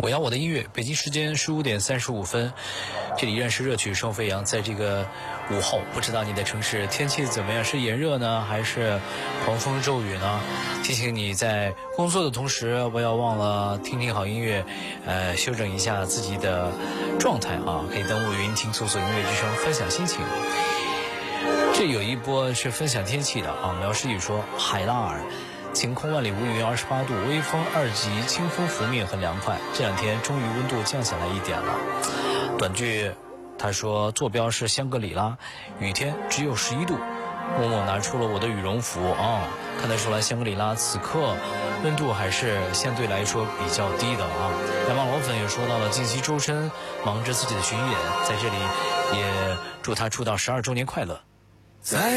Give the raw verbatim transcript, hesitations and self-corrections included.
我要我的音乐，北京时间十五点三十五分，这里依然是热曲双飞扬。在这个午后，不知道你的城市天气怎么样？是炎热呢，还是狂风骤雨呢？提醒你在工作的同时，不要忘了听听好音乐，呃，修整一下自己的状态啊。可以登录云听搜索音乐之声，分享心情。这有一波是分享天气的啊。苗诗雨说，海拉尔。晴空万里无云，二十八度，微风二级，清风拂面，很凉快。这两天终于温度降下来一点了。短剧他说坐标是香格里拉，雨天只有十一度。默默拿出了我的羽绒服啊、哦，看得出来香格里拉此刻温度还是相对来说比较低的啊。南方老粉也说到了，近期周深忙着自己的巡演，在这里也祝他出道十二周年快乐。在